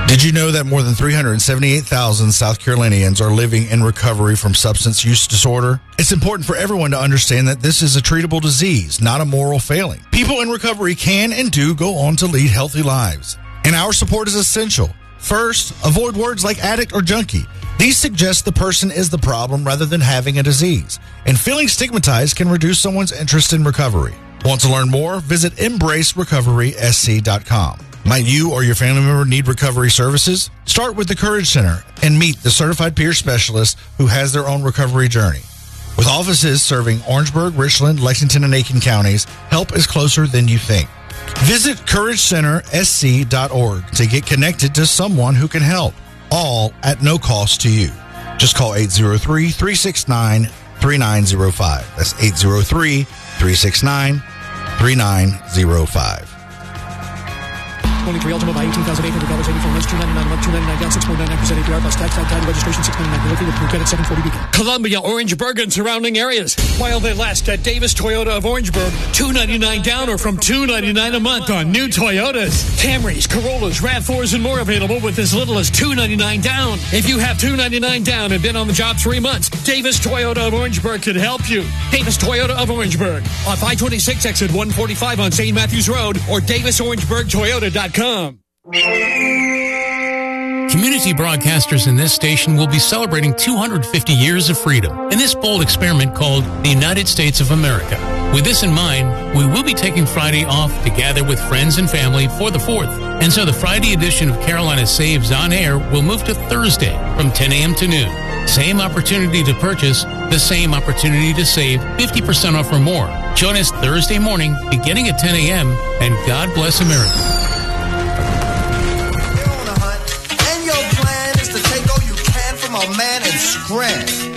Did you know that more than 378,000 South Carolinians are living in recovery from substance use disorder? It's important for everyone to understand that this is a treatable disease, not a moral failing. People in recovery can and do go on to lead healthy lives, and our support is essential. First, avoid words like addict or junkie. These suggest the person is the problem rather than having a disease, and feeling stigmatized can reduce someone's interest in recovery. Want to learn more? Visit EmbraceRecoverySC.com. Might you or your family member need recovery services? Start with the Courage Center and meet the certified peer specialist who has their own recovery journey. With offices serving Orangeburg, Richland, Lexington, and Aiken counties, help is closer than you think. Visit CourageCenterSC.org to get connected to someone who can help, all at no cost to you. Just call 803-369-3905. That's 803-369-3905. 23 Ultima by $18,800, 84 months, $299 a month, $299 down, 6.99% APR plus tax, title registration, $699. Delivery with Phuket at 740 Beacon. Columbia, Orangeburg, and surrounding areas. While they last at Davis Toyota of Orangeburg, $299 down or from $299 a month on new Toyotas. Camrys, Corollas, RAV4s, and more available with as little as $299 down. If you have $299 down and been on the job 3 months, Davis Toyota of Orangeburg can help you. Davis Toyota of Orangeburg on 526 exit 145 on St. Matthews Road or DavisOrangeburgToyota.com. Community broadcasters in this station will be celebrating 250 years of freedom in this bold experiment called the United States of America. With this in mind, we will be taking Friday off to gather with friends and family for the 4th. And so the Friday edition of Carolina Saves on Air will move to Thursday from 10 a.m. to noon. Same opportunity to purchase, the same opportunity to save 50% off or more. Join us Thursday morning beginning at 10 a.m. and God bless America. A man and scram.